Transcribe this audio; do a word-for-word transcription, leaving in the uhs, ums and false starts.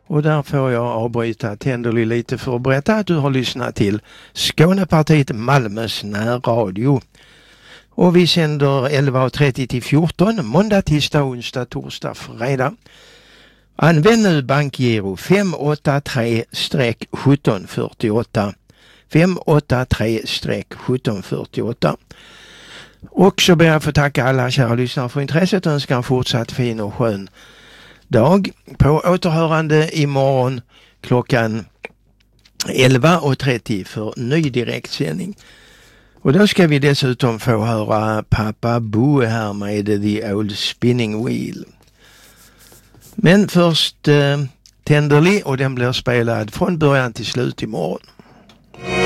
Och där får jag avbryta Tenderly lite för att berätta att du har lyssnat till Skånepartiet Malmös närradio. Och vi sänder elva och trettio till fjorton, måndag, tisdag, onsdag, torsdag, fredag. Använd nu bankgiro fem åtta tre sjutton fyra åtta. fem åtta tre sjutton fyra åtta. Och så ber jag få tacka alla kära lyssnare för intresset och önskar en fortsatt fin och skön dag. På återhörande imorgon klockan elva och trettio för ny direktsändning. Och då ska vi dessutom få höra Pappa Bo här med The Old Spinning Wheel. Men först eh, Tenderly, och den blir spelad från början till slut imorgon.